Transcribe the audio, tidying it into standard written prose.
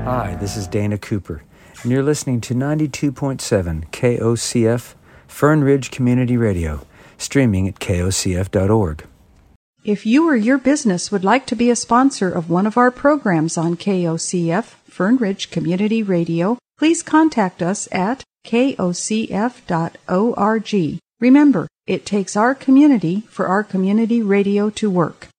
Hi, this is Dana Cooper, and you're listening to 92.7 KOCF Fern Ridge Community Radio, streaming at kocf.org. If you or your business would like to be a sponsor of one of our programs on KOCF Fern Ridge Community Radio, please contact us at kocf.org. Remember, it takes our community for our community radio to work.